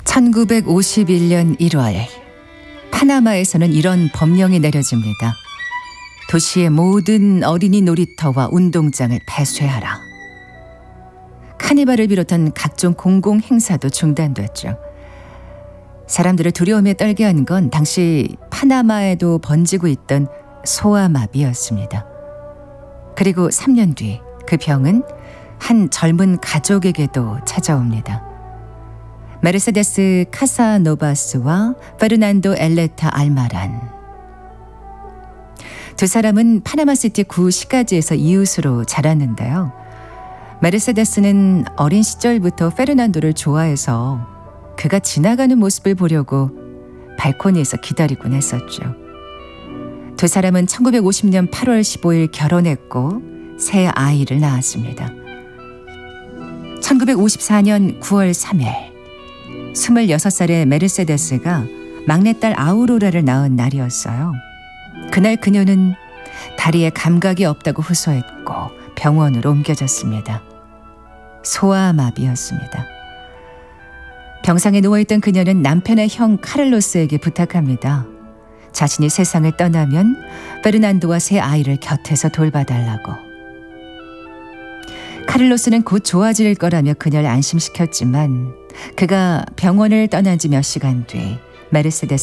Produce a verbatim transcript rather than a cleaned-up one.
천구백오십일 년 일월 파나마에서는 이런 법령이 내려집니다. 도시의 모든 어린이 놀이터와 운동장을 폐쇄하라. 카니발을 비롯한 각종 공공 행사도 중단됐죠. 사람들을 두려움에 떨게 한 건 당시 파나마에도 번지고 있던 소아마비였습니다. 그리고 삼 년 뒤 그 병은 한 젊은 가족에게도 찾아옵니다. 메르세데스 카사노바스와 페르난도 엘레타 알마란. 두 사람은 파나마시티 구 시가지에서 이웃으로 자랐는데요. 메르세데스는 어린 시절부터 페르난도를 좋아해서 그가 지나가는 모습을 보려고 발코니에서 기다리곤 했었죠. 두 사람은 천구백오십 년 팔월 십오일 결혼했고 새 아이를 낳았습니다. 천구백오십사 년 구월 삼일 스물여섯 살의 메르세데스가 막내딸 아우로라를 낳은 날이었어요. 그날 그녀는 다리에 감각이 없다고 호소했고 병원으로 옮겨졌습니다. 소아마비였습니다. 병상에 누워있던 그녀는 남편의 형 카를로스에게 부탁합니다. 자신이 세상을 떠나면 페르난도와 새 아이를 곁에서 돌봐달라고. 카를로스는 곧 좋아질 거라며 그녀를 안심시켰지만 그가 병원을 떠난 지 몇 시간 뒤 메르세데스